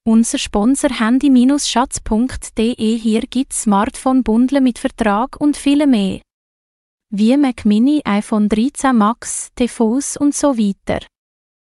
Unser Sponsor handy-schatz.de. Hier gibt's Smartphone-Bundle mit Vertrag und viel mehr. Wie Mac Mini, iPhone 13 Max, TVs und so weiter.